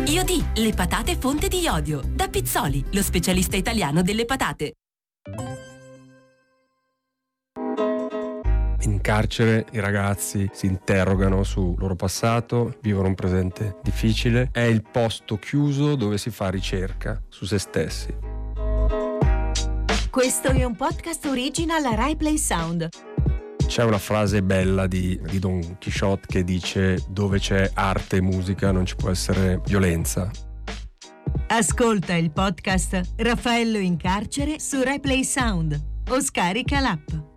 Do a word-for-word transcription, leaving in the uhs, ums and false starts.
Iodì, le patate fonte di iodio. Da Pizzoli, lo specialista italiano delle patate. In carcere i ragazzi si interrogano sul loro passato, vivono un presente difficile. È il posto chiuso dove si fa ricerca su se stessi. Questo è un podcast original Rai Play Sound. C'è una frase bella di, di Don Quixote che dice: dove c'è arte e musica non ci può essere violenza. Ascolta il podcast Raffaello in carcere su Rai Play Sound o scarica l'app.